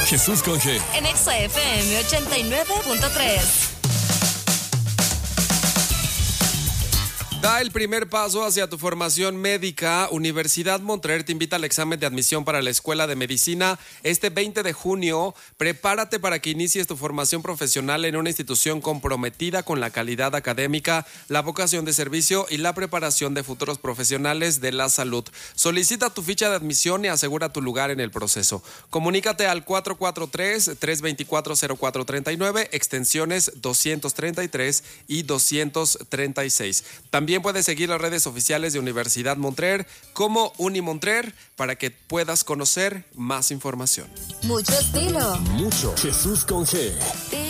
Jesús con G. En Exa FM 89.3. Da el primer paso hacia tu formación médica. Universidad Montreal te invita al examen de admisión para la Escuela de Medicina este 20 de junio. Prepárate para que inicies tu formación profesional en una institución comprometida con la calidad académica, la vocación de servicio y la preparación de futuros profesionales de la salud. Solicita tu ficha de admisión y asegura tu lugar en el proceso. Comunícate al 443-324-0439, extensiones 233 y 236. También puedes seguir las redes oficiales de Universidad Montreal como Unimontreal para que puedas conocer más información. Mucho estilo. Mucho Jesús con G.